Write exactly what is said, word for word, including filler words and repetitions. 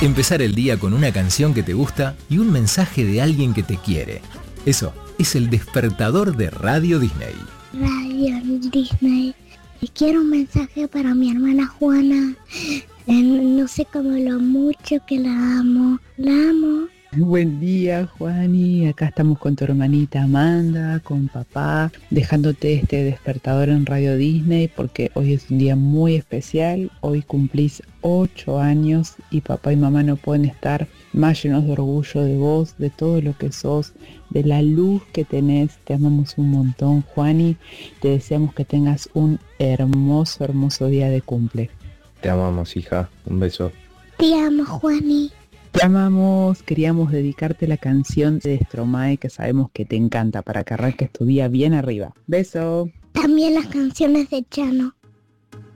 Empezar el día con una canción que te gusta y un mensaje de alguien que te quiere. Eso es el despertador de Radio Disney. Radio Disney. Y quiero un mensaje para mi hermana Juana. Eh, no sé cómo lo mucho que la amo. La amo. Buen día, Juani. Acá estamos con tu hermanita Amanda, con papá, dejándote este despertador en Radio Disney porque hoy es un día muy especial. Hoy cumplís ocho años y papá y mamá no pueden estar más llenos de orgullo de vos, de todo lo que sos, de la luz que tenés. Te amamos un montón, Juani. Te deseamos que tengas un hermoso, hermoso día de cumple. Te amamos, hija. Un beso. Te amo, Juani. Te amamos, queríamos dedicarte la canción de Stromae que sabemos que te encanta para que arranques tu día bien arriba. Beso. También las canciones de Chano.